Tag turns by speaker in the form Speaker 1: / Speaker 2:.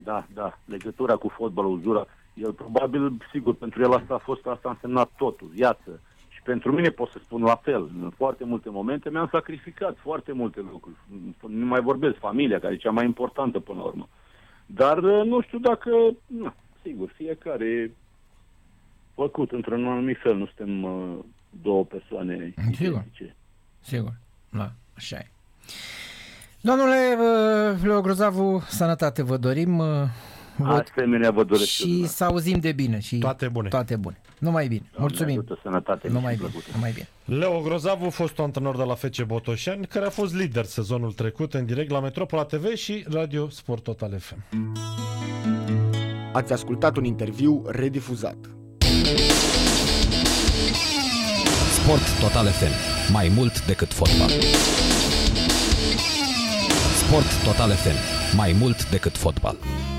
Speaker 1: Da, legătura cu fotbalul, uzura. El probabil, sigur, pentru el asta a însemnat totul, viață. Și pentru mine pot să spun la fel. În foarte multe momente mi-am sacrificat foarte multe lucruri. Nu mai vorbesc, familia, care e cea mai importantă până la urmă. Dar nu știu dacă, sigur, fiecare e făcut într-un anumit fel. Nu suntem două persoane identice.
Speaker 2: Sigur, da, așa e. Domnule Leo Grozavu, sănătate vă dorim.
Speaker 1: Asemenea vă doresc.
Speaker 2: Și să auzim de bine. Și
Speaker 3: toate bune.
Speaker 2: Toate bune. Numai bine. Mulțumim.
Speaker 1: Sănătate.
Speaker 2: Numai bine.
Speaker 3: Leo Grozavu, fostul antrenor de la FC Botoșani, care a fost lider sezonul trecut în direct la Metropola TV și Radio Sport Total FM.
Speaker 4: Ați ascultat un interviu redifuzat.
Speaker 5: Sport Total FM. Mai mult decât fotbal. Sport Total FM. Mai mult decât fotbal.